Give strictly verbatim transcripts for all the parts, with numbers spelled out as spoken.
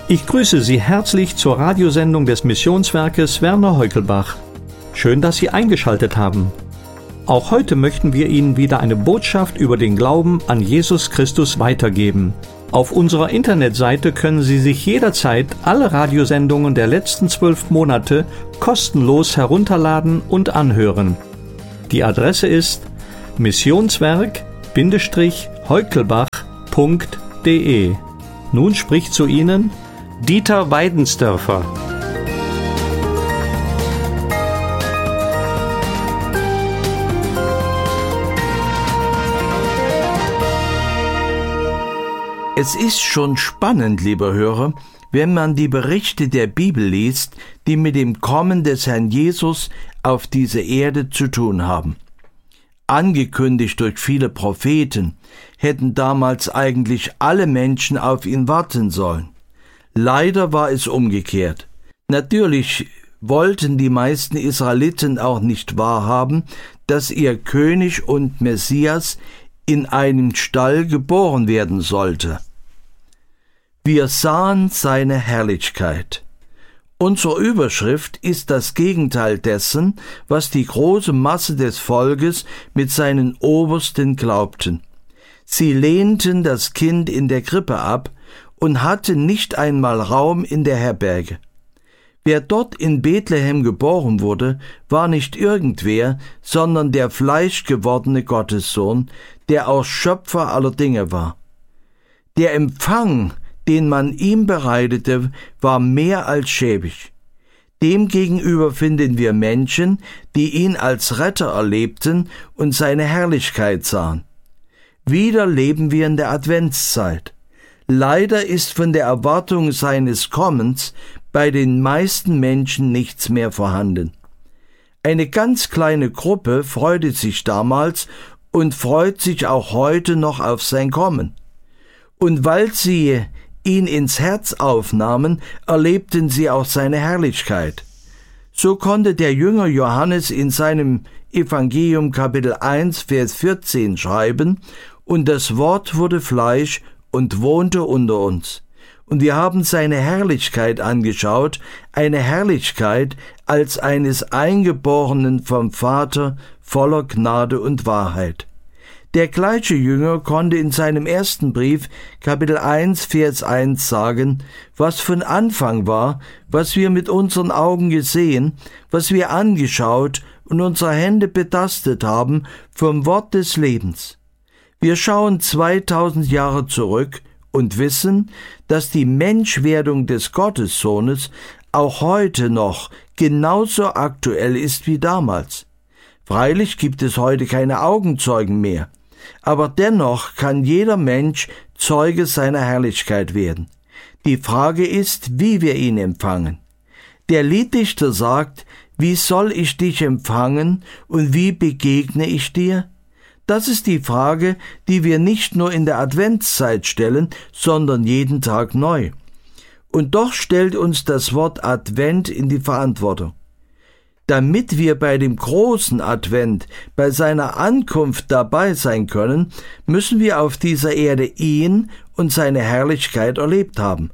Ich grüße Sie herzlich zur Radiosendung des Missionswerkes Werner Heukelbach. Schön, dass Sie eingeschaltet haben. Auch heute möchten wir Ihnen wieder eine Botschaft über den Glauben an Jesus Christus weitergeben. Auf unserer Internetseite können Sie sich jederzeit alle Radiosendungen der letzten zwölf Monate kostenlos herunterladen und anhören. Die Adresse ist missionswerk Heukelbach punkt de. Nun spricht zu Ihnen Dieter Weidensdörfer. Es ist schon spannend, lieber Hörer, wenn man die Berichte der Bibel liest, die mit dem Kommen des Herrn Jesus auf diese Erde zu tun haben. Angekündigt durch viele Propheten, hätten damals eigentlich alle Menschen auf ihn warten sollen. Leider war es umgekehrt. Natürlich wollten die meisten Israeliten auch nicht wahrhaben, dass ihr König und Messias in einem Stall geboren werden sollte. Wir sahen seine Herrlichkeit. Unsere Überschrift ist das Gegenteil dessen, was die große Masse des Volkes mit seinen Obersten glaubten. Sie lehnten das Kind in der Krippe ab und hatten nicht einmal Raum in der Herberge. Wer dort in Bethlehem geboren wurde, war nicht irgendwer, sondern der fleischgewordene Gottessohn, der auch Schöpfer aller Dinge war. Der Empfang, den man ihm bereitete, war mehr als schäbig. Demgegenüber finden wir Menschen, die ihn als Retter erlebten und seine Herrlichkeit sahen. Wieder leben wir in der Adventszeit. Leider ist von der Erwartung seines Kommens bei den meisten Menschen nichts mehr vorhanden. Eine ganz kleine Gruppe freute sich damals und freut sich auch heute noch auf sein Kommen. Und weil sie ihn ins Herz aufnahmen, erlebten sie auch seine Herrlichkeit. So konnte der Jünger Johannes in seinem Evangelium Kapitel eins, Vers vierzehn schreiben: Und das Wort wurde Fleisch und wohnte unter uns. Und wir haben seine Herrlichkeit angeschaut, eine Herrlichkeit als eines Eingeborenen vom Vater, voller Gnade und Wahrheit. Der gleiche Jünger konnte in seinem ersten Brief, Kapitel eins, Vers eins sagen, was von Anfang war, was wir mit unseren Augen gesehen, was wir angeschaut und unsere Hände betastet haben vom Wort des Lebens. Wir schauen zweitausend Jahre zurück und wissen, dass die Menschwerdung des Gottessohnes auch heute noch genauso aktuell ist wie damals. Freilich gibt es heute keine Augenzeugen mehr, aber dennoch kann jeder Mensch Zeuge seiner Herrlichkeit werden. Die Frage ist, wie wir ihn empfangen. Der Lieddichter sagt, wie soll ich dich empfangen und wie begegne ich dir? Das ist die Frage, die wir nicht nur in der Adventszeit stellen, sondern jeden Tag neu. Und doch stellt uns das Wort Advent in die Verantwortung. Damit wir bei dem großen Advent, bei seiner Ankunft dabei sein können, müssen wir auf dieser Erde ihn und seine Herrlichkeit erlebt haben.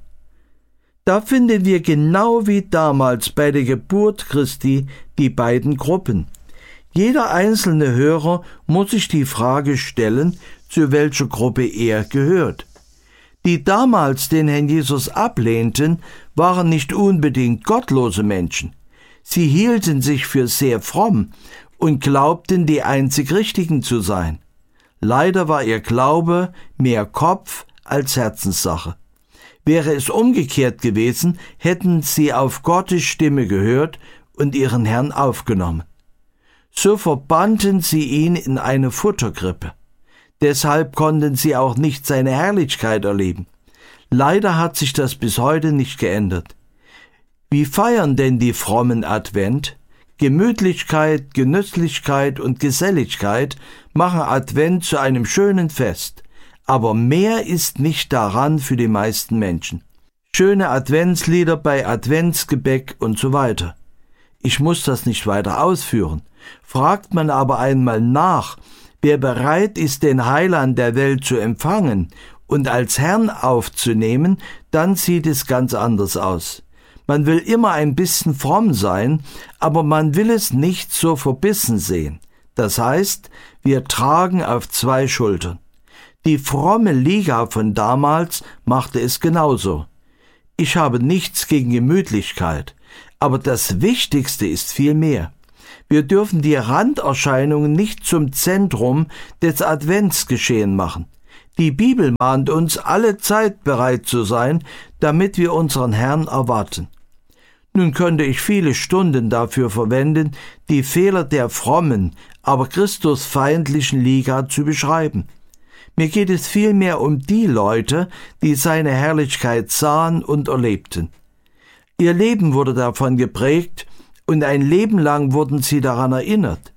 Da finden wir genau wie damals bei der Geburt Christi die beiden Gruppen. Jeder einzelne Hörer muss sich die Frage stellen, zu welcher Gruppe er gehört. Die damals den Herrn Jesus ablehnten, waren nicht unbedingt gottlose Menschen. Sie hielten sich für sehr fromm und glaubten, die einzig Richtigen zu sein. Leider war ihr Glaube mehr Kopf als Herzenssache. Wäre es umgekehrt gewesen, hätten sie auf Gottes Stimme gehört und ihren Herrn aufgenommen. So verbannten sie ihn in eine Futterkrippe. Deshalb konnten sie auch nicht seine Herrlichkeit erleben. Leider hat sich das bis heute nicht geändert. Wie feiern denn die frommen Advent? Gemütlichkeit, Genüsslichkeit und Geselligkeit machen Advent zu einem schönen Fest. Aber mehr ist nicht daran für die meisten Menschen. Schöne Adventslieder bei Adventsgebäck und so weiter. Ich muss das nicht weiter ausführen. Fragt man aber einmal nach, wer bereit ist, den Heiland der Welt zu empfangen und als Herrn aufzunehmen, dann sieht es ganz anders aus. Man will immer ein bisschen fromm sein, aber man will es nicht so verbissen sehen. Das heißt, wir tragen auf zwei Schultern. Die fromme Liga von damals machte es genauso. Ich habe nichts gegen Gemütlichkeit, aber das Wichtigste ist viel mehr. Wir dürfen die Randerscheinungen nicht zum Zentrum des Adventsgeschehen machen. Die Bibel mahnt uns, alle Zeit bereit zu sein, damit wir unseren Herrn erwarten. Nun könnte ich viele Stunden dafür verwenden, die Fehler der frommen, aber christusfeindlichen Liga zu beschreiben. Mir geht es vielmehr um die Leute, die seine Herrlichkeit sahen und erlebten. Ihr Leben wurde davon geprägt, und ein Leben lang wurden sie daran erinnert.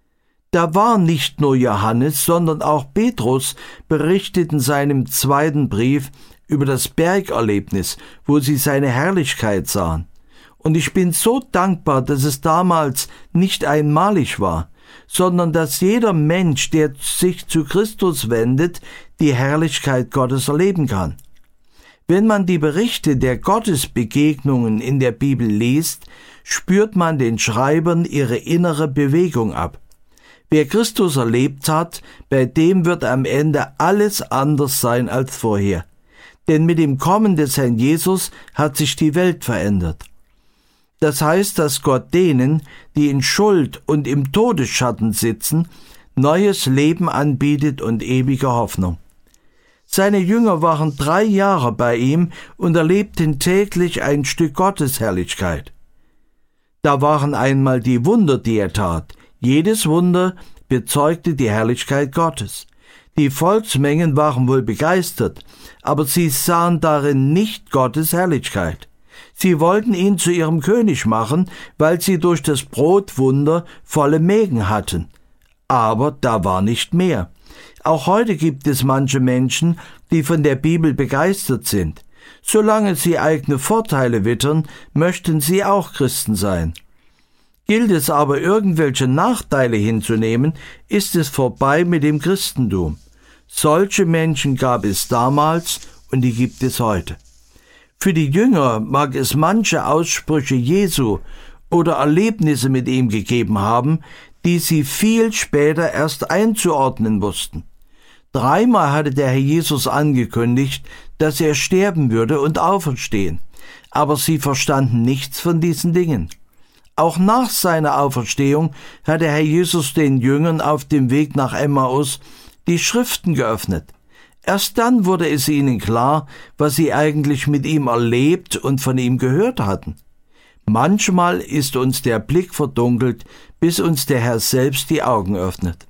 Da war nicht nur Johannes, sondern auch Petrus berichtet in seinem zweiten Brief über das Bergerlebnis, wo sie seine Herrlichkeit sahen. Und ich bin so dankbar, dass es damals nicht einmalig war, sondern dass jeder Mensch, der sich zu Christus wendet, die Herrlichkeit Gottes erleben kann. Wenn man die Berichte der Gottesbegegnungen in der Bibel liest, spürt man den Schreibern ihre innere Bewegung ab. Wer Christus erlebt hat, bei dem wird am Ende alles anders sein als vorher. Denn mit dem Kommen des Herrn Jesus hat sich die Welt verändert. Das heißt, dass Gott denen, die in Schuld und im Todesschatten sitzen, neues Leben anbietet und ewige Hoffnung. Seine Jünger waren drei Jahre bei ihm und erlebten täglich ein Stück Gottes Herrlichkeit. Da waren einmal die Wunder, die er tat. Jedes Wunder bezeugte die Herrlichkeit Gottes. Die Volksmengen waren wohl begeistert, aber sie sahen darin nicht Gottes Herrlichkeit. Sie wollten ihn zu ihrem König machen, weil sie durch das Brotwunder volle Mägen hatten. Aber da war nicht mehr. Auch heute gibt es manche Menschen, die von der Bibel begeistert sind. Solange sie eigene Vorteile wittern, möchten sie auch Christen sein. Gilt es aber, irgendwelche Nachteile hinzunehmen, ist es vorbei mit dem Christentum. Solche Menschen gab es damals und die gibt es heute. Für die Jünger mag es manche Aussprüche Jesu oder Erlebnisse mit ihm gegeben haben, die sie viel später erst einzuordnen wussten. Dreimal hatte der Herr Jesus angekündigt, dass er sterben würde und auferstehen, aber sie verstanden nichts von diesen Dingen. Auch nach seiner Auferstehung hat der Herr Jesus den Jüngern auf dem Weg nach Emmaus die Schriften geöffnet. Erst dann wurde es ihnen klar, was sie eigentlich mit ihm erlebt und von ihm gehört hatten. Manchmal ist uns der Blick verdunkelt, bis uns der Herr selbst die Augen öffnet.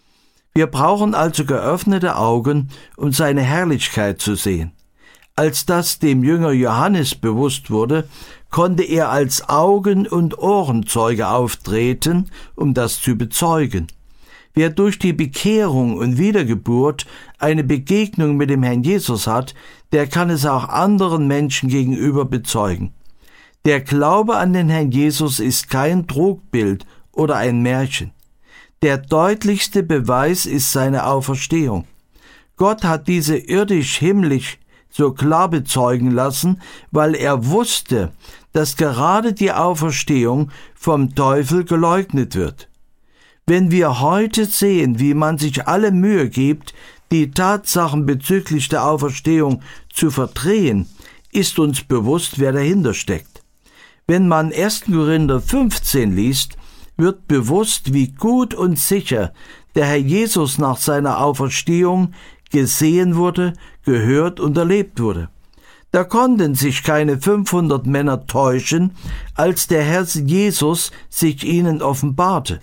Wir brauchen also geöffnete Augen, um seine Herrlichkeit zu sehen. Als das dem Jünger Johannes bewusst wurde, konnte er als Augen- und Ohrenzeuge auftreten, um das zu bezeugen. Wer durch die Bekehrung und Wiedergeburt eine Begegnung mit dem Herrn Jesus hat, der kann es auch anderen Menschen gegenüber bezeugen. Der Glaube an den Herrn Jesus ist kein Trugbild oder ein Märchen. Der deutlichste Beweis ist seine Auferstehung. Gott hat diese irdisch-himmlisch so klar bezeugen lassen, weil er wusste, dass gerade die Auferstehung vom Teufel geleugnet wird. Wenn wir heute sehen, wie man sich alle Mühe gibt, die Tatsachen bezüglich der Auferstehung zu verdrehen, ist uns bewusst, wer dahinter steckt. Wenn man erster Korinther fünfzehn liest, wird bewusst, wie gut und sicher der Herr Jesus nach seiner Auferstehung gesehen wurde, gehört und erlebt wurde. Da konnten sich keine fünfhundert Männer täuschen, als der Herr Jesus sich ihnen offenbarte.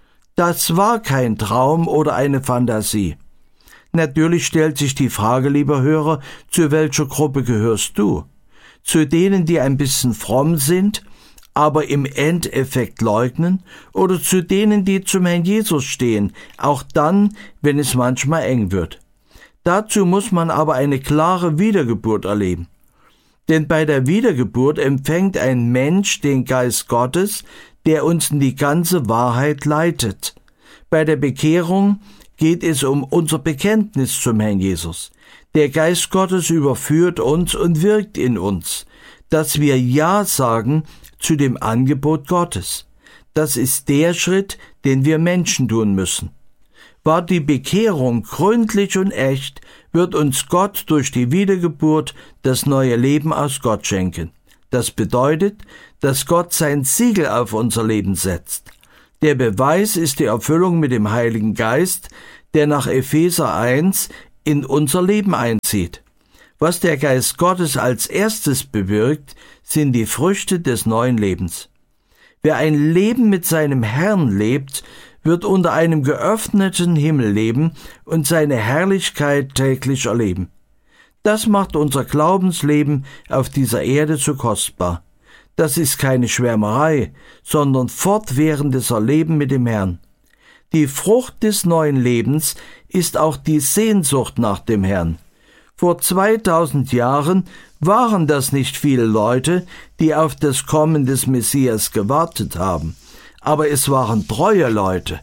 Das war kein Traum oder eine Fantasie. Natürlich stellt sich die Frage, lieber Hörer, zu welcher Gruppe gehörst du? Zu denen, die ein bisschen fromm sind, aber im Endeffekt leugnen, oder zu denen, die zum Herrn Jesus stehen, auch dann, wenn es manchmal eng wird. Dazu muss man aber eine klare Wiedergeburt erleben. Denn bei der Wiedergeburt empfängt ein Mensch den Geist Gottes, der uns in die ganze Wahrheit leitet. Bei der Bekehrung geht es um unser Bekenntnis zum Herrn Jesus. Der Geist Gottes überführt uns und wirkt in uns, dass wir Ja sagen zu dem Angebot Gottes. Das ist der Schritt, den wir Menschen tun müssen. War die Bekehrung gründlich und echt, wird uns Gott durch die Wiedergeburt das neue Leben aus Gott schenken. Das bedeutet, dass Gott sein Siegel auf unser Leben setzt. Der Beweis ist die Erfüllung mit dem Heiligen Geist, der nach Epheser eins in unser Leben einzieht. Was der Geist Gottes als erstes bewirkt, sind die Früchte des neuen Lebens. Wer ein Leben mit seinem Herrn lebt, wird unter einem geöffneten Himmel leben und seine Herrlichkeit täglich erleben. Das macht unser Glaubensleben auf dieser Erde so kostbar. Das ist keine Schwärmerei, sondern fortwährendes Erleben mit dem Herrn. Die Frucht des neuen Lebens ist auch die Sehnsucht nach dem Herrn. Vor zweitausend Jahren waren das nicht viele Leute, die auf das Kommen des Messias gewartet haben, aber es waren treue Leute.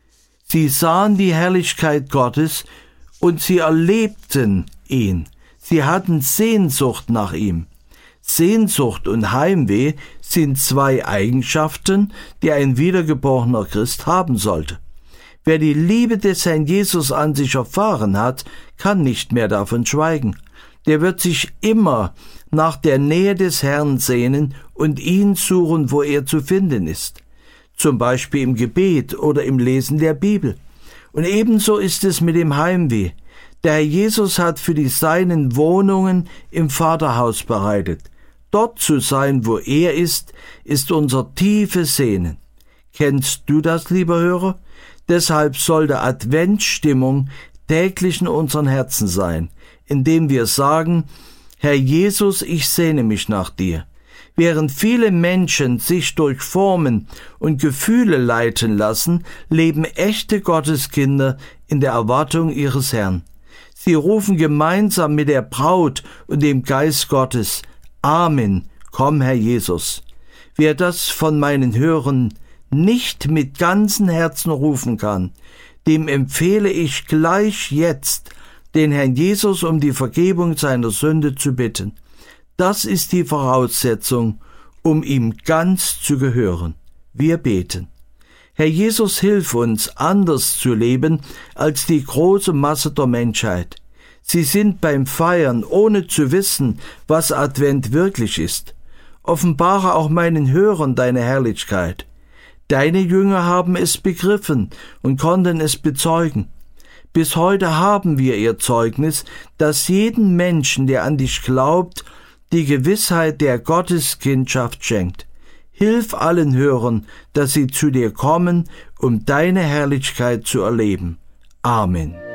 Sie sahen die Herrlichkeit Gottes und sie erlebten ihn. Sie hatten Sehnsucht nach ihm. Sehnsucht und Heimweh sind zwei Eigenschaften, die ein wiedergeborener Christ haben sollte. Wer die Liebe des Herrn Jesus an sich erfahren hat, kann nicht mehr davon schweigen. Der wird sich immer nach der Nähe des Herrn sehnen und ihn suchen, wo er zu finden ist. Zum Beispiel im Gebet oder im Lesen der Bibel. Und ebenso ist es mit dem Heimweh. Der Herr Jesus hat für die Seinen Wohnungen im Vaterhaus bereitet. Dort zu sein, wo er ist, ist unser tiefes Sehnen. Kennst du das, lieber Hörer? Deshalb sollte Adventsstimmung täglich in unseren Herzen sein, indem wir sagen, Herr Jesus, ich sehne mich nach dir. Während viele Menschen sich durch Formen und Gefühle leiten lassen, leben echte Gotteskinder in der Erwartung ihres Herrn. Sie rufen gemeinsam mit der Braut und dem Geist Gottes, Amen, komm Herr Jesus. Wer das von meinen Hörern nicht mit ganzem Herzen rufen kann, dem empfehle ich gleich jetzt, den Herrn Jesus um die Vergebung seiner Sünde zu bitten. Das ist die Voraussetzung, um ihm ganz zu gehören. Wir beten. Herr Jesus, hilf uns, anders zu leben als die große Masse der Menschheit. Sie sind beim Feiern, ohne zu wissen, was Advent wirklich ist. Offenbare auch meinen Hörern deine Herrlichkeit. Deine Jünger haben es begriffen und konnten es bezeugen. Bis heute haben wir ihr Zeugnis, dass jeden Menschen, der an dich glaubt, die Gewissheit der Gotteskindschaft schenkt. Hilf allen Hörern, dass sie zu dir kommen, um deine Herrlichkeit zu erleben. Amen.